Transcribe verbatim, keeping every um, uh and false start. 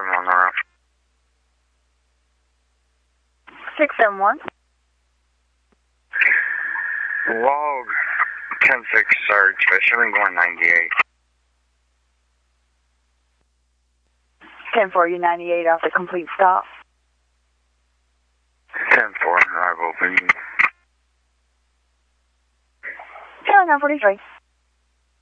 on the roof. six seven one. Log ten six search. I should have been going ninety-eight. ten four, you ninety-eight off the complete stop. ten four, arrival open. Channel nine forty-three.